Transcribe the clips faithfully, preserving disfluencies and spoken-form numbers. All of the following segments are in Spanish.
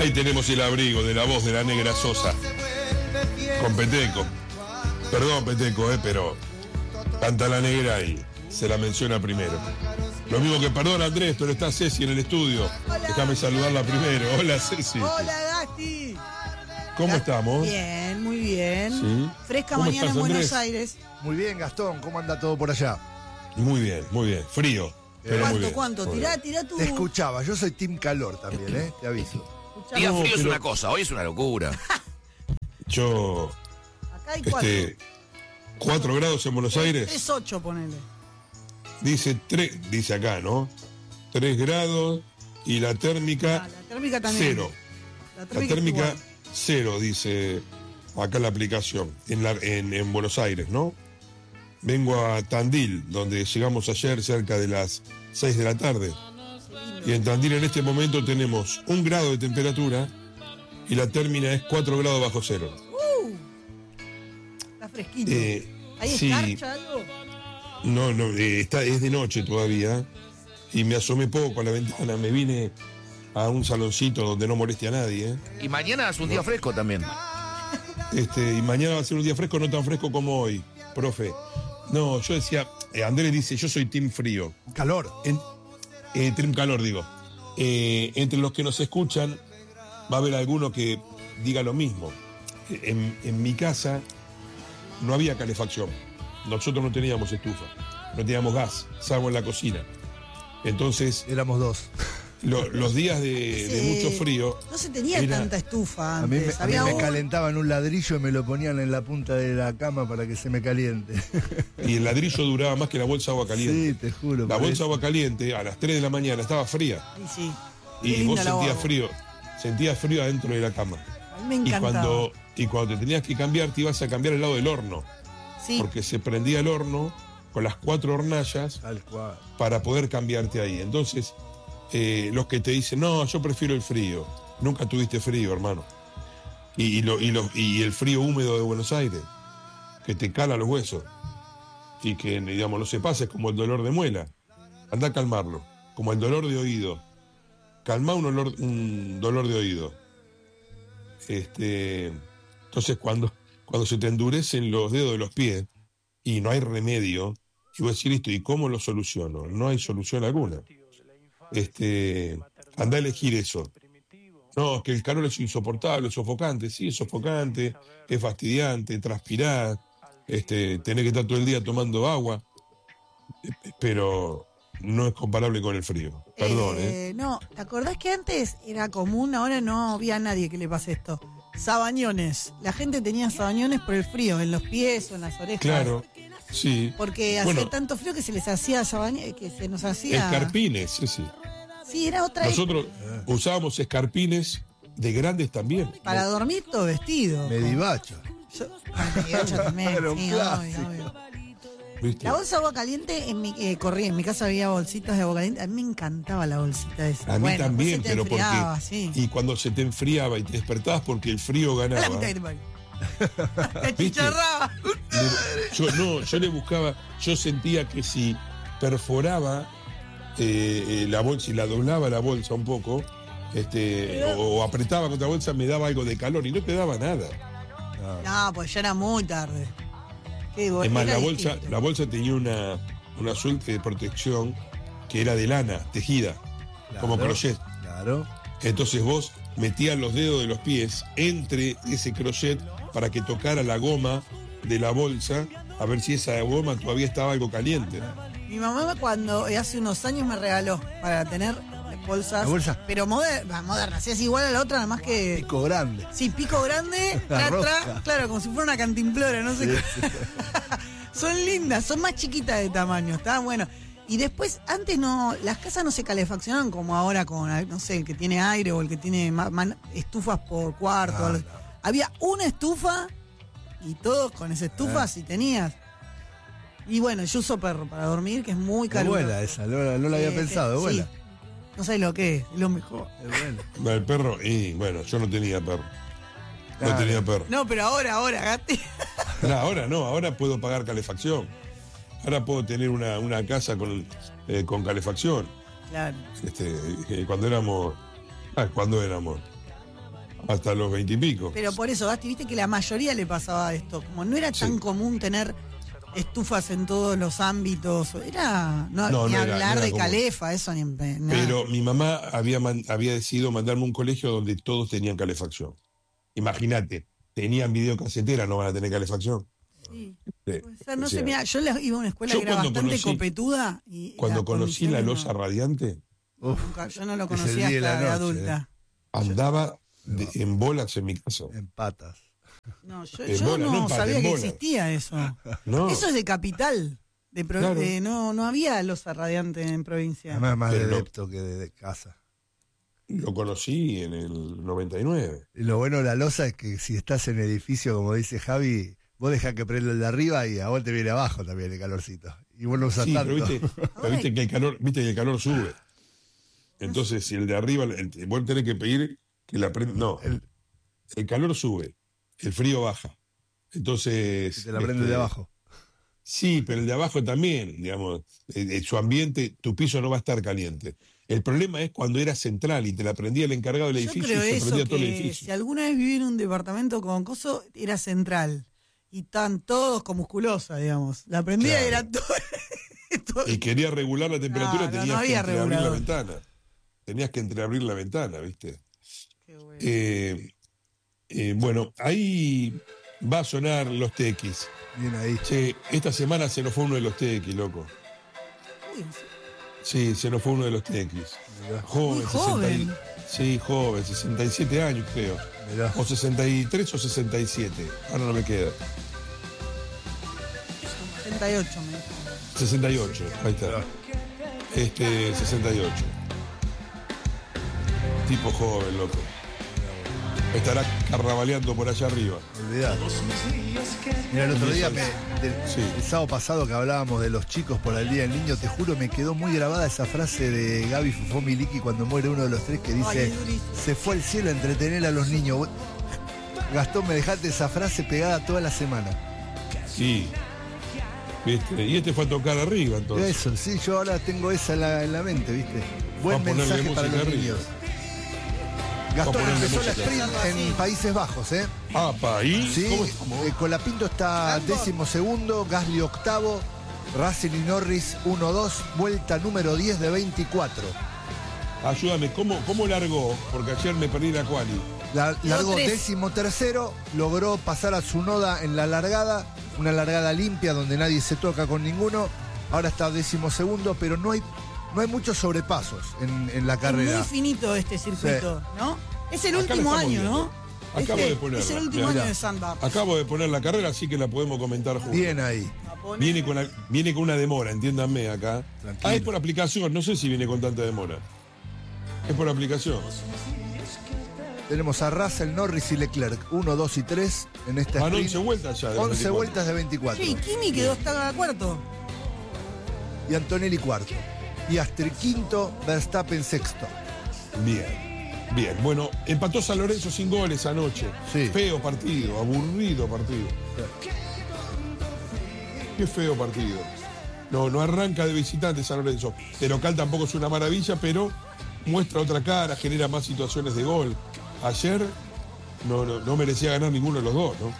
Ahí tenemos el abrigo de la voz de la Negra Sosa. Con Peteco. Perdón, Peteco, eh, pero canta la Negra y se la menciona primero. Lo mismo que, perdón, Andrés, pero está Ceci en el estudio. Hola. Déjame saludarla primero. Hola, Ceci. Hola, Gasti. ¿Cómo Ga- estamos? Bien, muy bien. Sí. Fresca ¿Cómo mañana estás, en Buenos Andrés? Aires. Muy bien, Gastón, ¿cómo anda todo por allá? Muy bien, muy bien. Frío. Pero muy ¿Cuánto, bien, cuánto? muy Tirá, bien. tirá tu... Te escuchaba, yo soy Team Calor también, ¿eh? Te aviso. Escuchá, Día No, frío es pero- una cosa, hoy es una locura. Yo, acá hay cuatro. este, cuatro grados en Buenos Aires. tres ocho, ponele. Dice tres, dice acá, ¿no? tres grados y la térmica Ah, la térmica también. cero. La La térmica, térmica igual. cero, dice acá la aplicación, en, la, en, en Buenos Aires, ¿no? Vengo a Tandil, donde llegamos ayer cerca de las seis de la tarde. Y en Tandil en este momento tenemos un grado de temperatura y la térmica es cuatro grados bajo cero. Está fresquito. Eh, ¿Ahí sí. escarcha algo? No, no, eh, está, es de noche todavía. Y me asomé poco a la ventana, me vine a un saloncito donde no moleste a nadie. ¿eh? Y mañana es un día fresco también. Este, y mañana va a ser un día fresco, no tan fresco como hoy, profe. No, yo decía, eh, Andrés dice, yo soy team frío. Calor. En, eh, team calor, digo. Eh, entre los que nos escuchan, va a haber alguno que diga lo mismo. En, en mi casa no había calefacción. Nosotros no teníamos estufa, no teníamos gas, salvo en la cocina. Entonces, Éramos dos. lo- los días de, de Sí. mucho frío, No se tenía Era- tanta estufa A mí, me, antes. a mí Había me un- calentaban un ladrillo y me lo ponían en la punta de la cama para que se me caliente. y el ladrillo duraba más que la bolsa de agua caliente. Sí, te juro. La por bolsa de eso. agua caliente a las tres de la mañana estaba fría Sí, sí. Qué y linda vos la sentías guagua. frío, sentías frío adentro de la cama. A mí me Y encantaba. cuando, y cuando te tenías que cambiar, te ibas a cambiar al lado del horno, Sí. porque se prendía el horno con las cuatro hornallas Tal cual. para poder cambiarte ahí. Entonces, eh, los que te dicen, no, yo prefiero el frío, nunca tuviste frío, hermano. Y, y, lo- y, lo- y el frío húmedo de Buenos Aires, que te cala los huesos y que, digamos, no se pasa, es como el dolor de muela. Anda a calmarlo, como el dolor de oído. Calma un, olor- un dolor de oído. Este, entonces, cuando, cuando se te endurecen los dedos de los pies y no hay remedio, y vos decís, listo, ¿y cómo lo soluciono? No hay solución alguna. Este, anda a elegir eso. No, es que el calor es insoportable, es sofocante. Sí, es sofocante, es fastidiante, transpirar, este, tener que estar todo el día tomando agua, pero no es comparable con el frío. Perdón, ¿eh? Eh, No, ¿te acordás que antes era común? Ahora no había nadie que le pase esto. Sabañones. La gente tenía sabañones por el frío, en los pies o en las orejas. Claro, sí. Porque hacía Bueno. tanto frío que se les hacía sabañones, que se nos hacía. Escarpines, sí, sí. Sí, era otra. Nosotros usábamos escarpines de grandes también. Para dormir todo vestido. Medivacho. Yo, ah, medivacho también, Era un sí, clásico. obvio, obvio. ¿Viste? La bolsa de agua caliente, en mi, eh, corría, en mi casa había bolsitas de agua caliente. A mí me encantaba la bolsita esa. A mí Bueno, también, después se te pero enfriaba, porque. sí. Y cuando se te enfriaba y te despertabas porque el frío A la ganaba. mitad que te parió. Te chicharraba. le- yo no, yo le buscaba, yo sentía que si perforaba eh, eh, la bolsa y la doblaba la bolsa un poco, este, o, o apretaba contra la bolsa, me daba algo de calor y no te daba nada. No, pues ya era muy tarde. Qué bo- Es más, era la bolsa, distinto. la bolsa tenía una, una suerte de protección que era de lana, tejida, como Claro, crochet. Claro. Entonces vos metías los dedos de los pies entre ese crochet para que tocara la goma de la bolsa, a ver si esa goma todavía estaba algo caliente. Mi mamá cuando eh, hace unos años me regaló para tener bolsas. ¿La bolsa? Pero modernas, modernas. Es igual a la otra, nada más que. Pico grande. Sí, pico grande, La tra, tra, rosca. claro, como si fuera una cantimplora, no sé. Sí, qué. Son lindas, son más chiquitas de tamaño, estaban buenas. Y después, antes no, las casas no se calefaccionaban como ahora con, no sé, el que tiene aire o el que tiene ma- man- estufas por cuarto. Ah, no. Había una estufa y todos con esa estufa Ah. si tenías. Y bueno, yo uso perro para dormir, que es muy Es caro. buena esa, no, no la había Eh, pensado, es buena. sí. No sé lo que es, es lo mejor. Es buena. El perro, y bueno, yo no tenía perro. No Claro. tenía perro. No, pero ahora, ahora, Gati. No, ahora no, ahora puedo pagar calefacción. Ahora puedo tener una, una casa con, eh, con calefacción. Claro. Este, eh, cuando éramos. Ah, cuando éramos. hasta los veintipico. Pero por eso, Gasti, viste que la mayoría le pasaba esto. Como no era tan Sí. común tener estufas en todos los ámbitos, era no, No, ni no era- hablar no era de común. calefa, eso ni en pe- nada. Pero mi mamá había, man- había decidido mandarme a un colegio donde todos tenían calefacción. Imagínate, tenían videocasetera, no van a tener calefacción. Sí. Sí. Puede ser, no O sé, sea, mira, yo la- iba a una escuela yo que era cuando bastante conocí- copetuda y Cuando las conocí la condiciones losa no- radiante, Uf, nunca- yo no lo es el conocía día hasta y la de noche, adulta. andaba de- en bolas en mi casa. en patas. No, yo, En yo bola, no, no en pata, sabía en que bola. existía eso. No, Eso es de capital. De pro- Claro. de- no, no había losa radiante en provincia. Además, más Pero de no. depto que de, de casa. lo conocí en el noventa y nueve. Y lo bueno de la losa es que si estás en edificio, como dice Javi, vos dejás que prenda el de arriba y a vos te viene abajo también el calorcito. Y vos no usás Sí, tanto. pero viste, pero viste que el calor, viste que el calor sube. Entonces, si el de arriba, el- vos tenés que pedir que la prenda. No, El- el calor sube, el frío baja. Entonces. Y te la prende el de este, abajo. Sí, pero el de abajo también, digamos, eh, eh, su ambiente, tu piso no va a estar caliente. El problema es cuando era central y te la prendía el encargado del Yo edificio creo y se eso, prendía todo el que si edificio. alguna vez viví en un departamento con coso, era central. Y están todos con musculosa, digamos. La prendía Claro. y era todo... todo- Y quería regular la temperatura, No, no, no tenías que había entreabrir la regulador. ventana. Tenías que entreabrir la ventana, ¿viste? Qué bueno. Eh, eh, bueno, ahí va a sonar los tequis. Bien ahí. Che, esta semana se nos fue uno de los tequis, loco. Uy, Sí, se nos fue uno de los tequis. Mirá, Joven, Muy joven. sesenta y- sí, joven, sesenta y siete años creo. mirá. O sesenta y tres o sesenta y siete. Ahora no me queda. sesenta y ocho, me dijo. sesenta y ocho, ahí está. Este, sesenta y ocho. Tipo joven, loco. Estará carnavaleando por allá arriba. Olvidate. Mira, el otro día, me- del- Sí. el sábado pasado que hablábamos de los chicos por el Día del Niño, te juro, me quedó muy grabada esa frase de Gaby Fufó Miliki cuando muere uno de los tres que Ay, dice, es durísimo. se fue al cielo a entretener a los niños. Vos- Gastón, me dejaste esa frase pegada toda la semana. Sí. ¿Viste? Y este fue a tocar arriba, entonces. Eso, sí, yo ahora tengo esa en la, en la mente, ¿viste? Buen Va a ponerle mensaje para música los arriba. niños. Va a Gastón ponerle empezó la música. sprint en Países Bajos, ¿eh? Ah, país. Sí, ¿Cómo estamos? eh, Colapinto está décimo segundo, Gasly octavo, Russell y Norris uno dos, vuelta número diez de veinticuatro. Ayúdame, ¿cómo, ¿cómo largó? Porque ayer me perdí la quali. La- largó tres. décimo tercero, logró pasar a Tsunoda en la largada, una largada limpia donde nadie se toca con ninguno. Ahora está décimo segundo, pero no hay, no hay muchos sobrepasos en, en la Es carrera. muy finito este circuito, ¿no? Es el Acá último la año, estamos ¿no? viendo. Acabo Este de ponerla. Es el último Mirá. año de Sandbar. Acabo de poner la carrera, así que la podemos comentar juntos. Bien ahí. Viene con, la- viene con una demora, entiéndanme acá. Tranquilo. Ah, es por aplicación, no sé si viene con tanta demora. Es por aplicación. Tenemos a Russell, Norris y Leclerc, uno, dos y tres en esta Van sprint. once vueltas ya. de las once veinticuatro. vueltas de veinticuatro. Sí, Kimi quedó hasta cuarto. Y Antonelli cuarto. Y Aster quinto, Verstappen sexto. Bien, bien. Bueno, empató San Lorenzo sin goles anoche. Sí. Feo partido, aburrido partido. Qué feo partido. No, no arranca de visitante San Lorenzo. De local tampoco es una maravilla, pero muestra otra cara, genera más situaciones de gol. Ayer no, no, no merecía ganar ninguno de los dos, ¿no?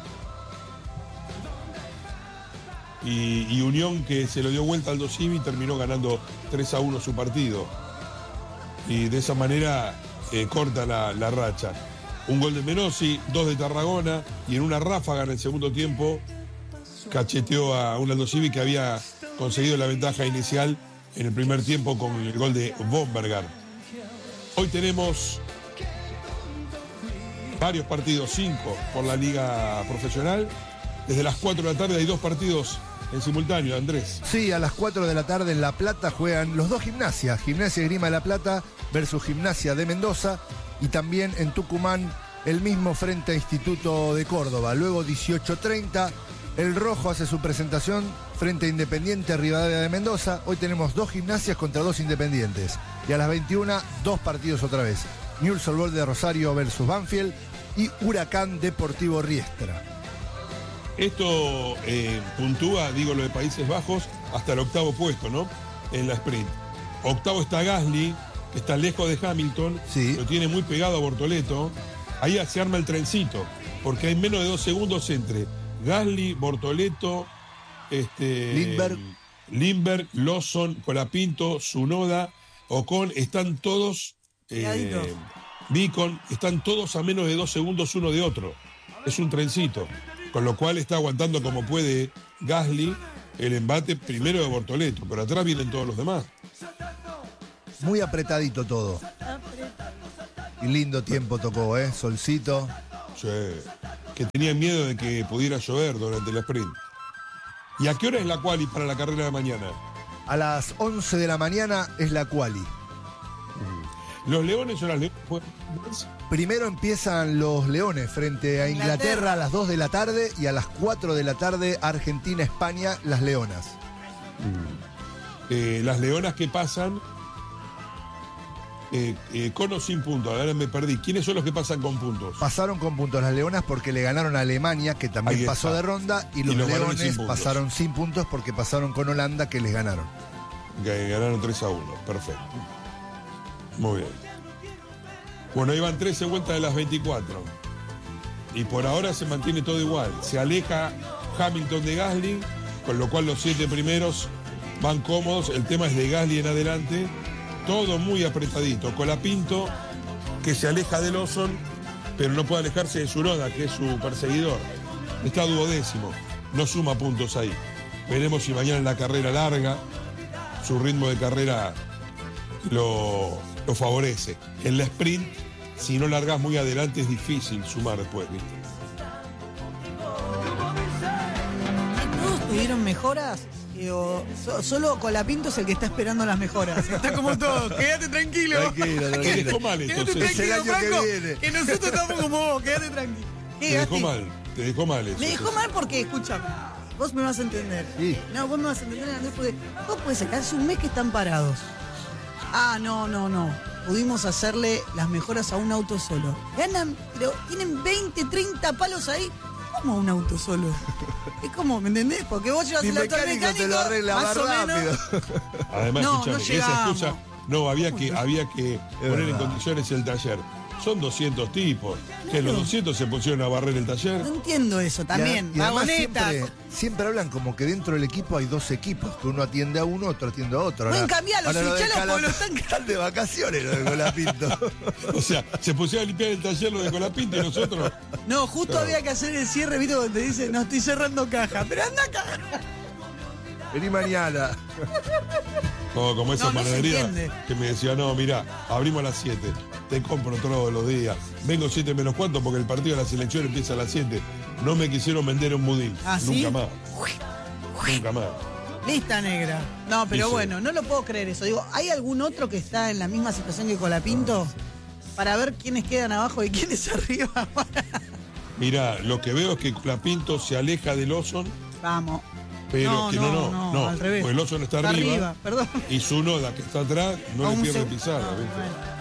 Y, y Unión, que se lo dio vuelta al Dosivi, terminó ganando tres a uno su partido. Y de esa manera eh, corta la, la racha. Un gol de Menossi, dos de Tarragona, y en una ráfaga en el segundo tiempo cacheteó a un Aldo Civi que había conseguido la ventaja inicial en el primer tiempo con el gol de Bombergar. Hoy tenemos varios partidos, cinco por la liga profesional. Desde las cuatro de la tarde hay dos partidos en simultáneo, Andrés. Sí, a las cuatro de la tarde en La Plata juegan los dos gimnasias, Gimnasia Esgrima de La Plata versus Gimnasia de Mendoza, y también en Tucumán el mismo frente a Instituto de Córdoba. Luego dieciocho treinta, el Rojo hace su presentación frente a Independiente Rivadavia de Mendoza. Hoy tenemos dos gimnasias contra dos independientes. Y a las veintiuna, dos partidos otra vez. Newell's Old Boys de Rosario versus Banfield y Huracán Deportivo Riestra. Esto eh, puntúa, digo, lo de Países Bajos hasta el octavo puesto, ¿no? En la sprint. Octavo está Gasly, que está lejos de Hamilton, Sí. lo tiene muy pegado a Bortoleto. ahí se arma el trencito, porque hay menos de dos segundos entre Gasly, Bortoleto, este, Lindbergh. Lindbergh, Lawson, Colapinto, Tsunoda, Ocon, están todos, Pegadito. eh, Beacon, están todos a menos de dos segundos uno de otro. Es un trencito, con lo cual está aguantando como puede Gasly el embate primero de Bortoleto, pero atrás vienen todos los demás. Muy apretadito todo. Y lindo tiempo tocó, ¿eh? Solcito. Sí, que tenían miedo de que pudiera llover durante el sprint. ¿Y a qué hora es la quali para la carrera de mañana? A las once de la mañana es la quali. Los Leones o las Leones. Primero empiezan los Leones frente a Inglaterra, Inglaterra. a las dos de la tarde y a las cuatro de la tarde Argentina-España, las Leonas. Eh, las Leonas que pasan eh, eh, con o sin puntos. Ahora me perdí. ¿Quiénes son los que pasan con puntos? Pasaron con puntos las Leonas porque le ganaron a Alemania, que también Ahí pasó está. de ronda, y Y los, los varones Leones sin puntos. pasaron sin puntos porque pasaron con Holanda, que les ganaron. Que ganaron tres a uno. Perfecto. Muy bien. Bueno, ahí van trece vueltas de las veinticuatro. Y por ahora se mantiene todo igual. Se aleja Hamilton de Gasly, con lo cual los siete primeros van cómodos. El tema es de Gasly en adelante. Todo muy apretadito. Colapinto, que se aleja de Lawson, pero no puede alejarse de Tsunoda, que es su perseguidor. Está duodécimo. No suma puntos ahí. Veremos si mañana en la carrera larga su ritmo de carrera lo, lo favorece. En la sprint, si no largas muy adelante, es difícil sumar después, ¿viste? ¿Todos tuvieron mejoras? Eh, o so- solo Colapinto es el que está esperando las mejoras. Está como todo. Quédate tranquilo. Tranquilo, Te tranquilo. dejó mal Quédate entonces. Es el tranquilo, año que Franco. viene. Que nosotros estamos como vos. Quédate tranquilo. ¿Qué, Te dejó Gasti? mal, te dejó mal eso. Me dejó mal porque, escúchame, vos me vas a entender. Sí. No, vos me vas a entender, Andrés, porque vos podés sacar hace un mes que están parados. Ah, no, no, no. Pudimos hacerle las mejoras a un auto solo. Ganan, pero tienen veinte, treinta palos ahí. ¿Cómo un auto solo? Es como, ¿me entendés? Porque vos llevas Mi el auto al mecánico mecánico, te lo arregla más, más o menos. rápido. Además, No, escúchame, no esa llegamos. excusa, no, había que, había que poner en verdad. condiciones el taller. Son doscientos tipos. Que los doscientos se pusieron a barrer el taller. No entiendo eso Y también. a- y además Vagoneta. siempre, siempre hablan como que dentro del equipo hay dos equipos, que uno atiende a uno, otro atiende a otro. Pueden Ahora- cambiarlos, ahora lo de fichalos Cala- porque lo están- están de vacaciones los de Colapinto. O sea, se pusieron a limpiar el taller lo de Colapinto y nosotros. No, justo Claro. había que hacer el cierre, ¿viste? Donde te dice, no estoy cerrando caja. Pero anda acá. Vení mañana. Como, como esa No, no se panadería entiende. que me decía, no, mira, abrimos a las siete, te compro todos los días, vengo siete menos cuarto porque el partido de la selección empieza a las siete. No me quisieron vender un budín. ¿Ah, sí? Nunca más. Nunca más. Lista negra. No, pero Dice. bueno, no lo puedo creer eso. Digo, ¿hay algún otro que está en la misma situación que Colapinto? Para ver quiénes quedan abajo y quiénes arriba. Mira, lo que veo es que Colapinto se aleja de Lawson, Vamos. pero No, que no, no, no, no, al revés. Pues Lawson está, Está arriba, arriba, perdón. y Tsunoda, que está atrás, no A le un pierde seg- pisada, no, ¿viste? bueno.